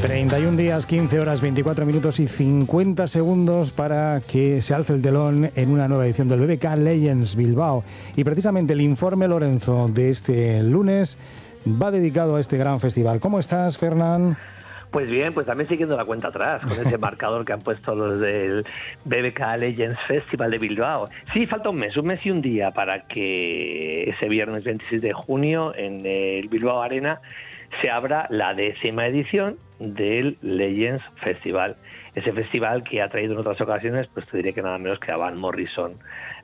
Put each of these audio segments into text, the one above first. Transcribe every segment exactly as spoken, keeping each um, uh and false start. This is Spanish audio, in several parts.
treinta y un días, quince horas, veinticuatro minutos y cincuenta segundos para que se alce el telón en una nueva edición del B B K Legends Bilbao. Y precisamente el informe Lorenzo de este lunes va dedicado a este gran festival. ¿Cómo estás, Fernán? Pues bien, pues también siguiendo la cuenta atrás, con ese marcador que han puesto los del B B K Legends Festival de Bilbao. Sí, falta un mes, un mes y un día para que ese viernes veintiséis de junio en el Bilbao Arena se abra la décima edición del Legends Festival. Ese festival que ha traído en otras ocasiones, pues te diré que nada menos que a Van Morrison,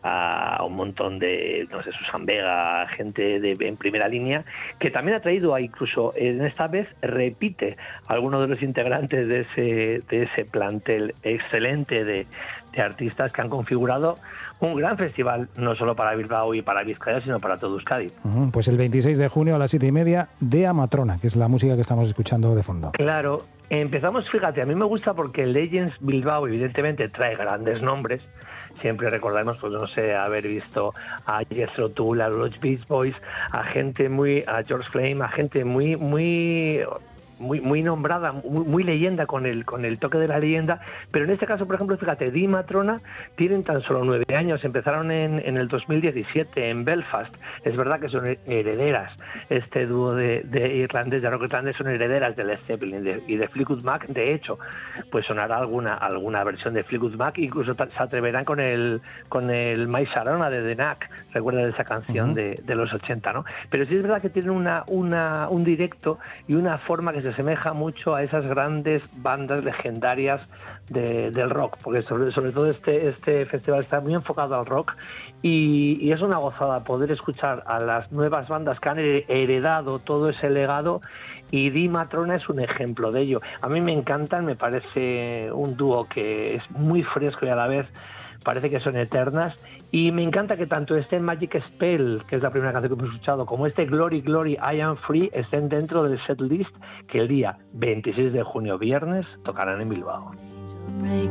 a un montón de, no sé, Susan Vega, gente de, en primera línea, que también ha traído a incluso, en esta vez, repite a algunos de los integrantes de ese, de ese plantel excelente de, de artistas que han configurado un gran festival, no solo para Bilbao y para Vizcaya, sino para todo Euskadi. Uh-huh. Pues el veintiséis de junio a las siete y media, Dea Matrona, que es la música que estamos escuchando de fondo. Claro, empezamos, fíjate, a mí me gusta porque Legends Bilbao evidentemente trae grandes nombres. Siempre recordamos, pues no sé, haber visto a Jethro Tull, a los Beach Boys, a gente muy, a George Flame, a gente muy, muy... Muy, muy nombrada, muy, muy leyenda con el con el toque de la leyenda, pero en este caso, por ejemplo, fíjate, Dea Matrona tienen tan solo nueve años, empezaron en, en el dos mil diecisiete en Belfast. Es verdad que son herederas, este dúo de, de irlandés, de rock irlandés, son herederas de Led Zeppelin de, y de Fleetwood Mac. De hecho, pues sonará alguna alguna versión de Fleetwood Mac, incluso t- se atreverán con el con el My Sharona de The Knack, recuerda de esa canción uh-huh. de, de los ochenta, ¿no? Pero sí es verdad que tienen una, una un directo y una forma que se asemeja mucho a esas grandes bandas legendarias de, del rock, porque sobre, sobre todo este, este festival está muy enfocado al rock y, y es una gozada poder escuchar a las nuevas bandas que han heredado todo ese legado, y Dea Matrona es un ejemplo de ello. A mí me encantan, me parece un dúo que es muy fresco y a la vez parece que son eternas, y me encanta que tanto este Magic Spell, que es la primera canción que hemos escuchado, como este Glory Glory I Am Free estén dentro del setlist que el día veintiséis de junio, viernes, tocarán en Bilbao.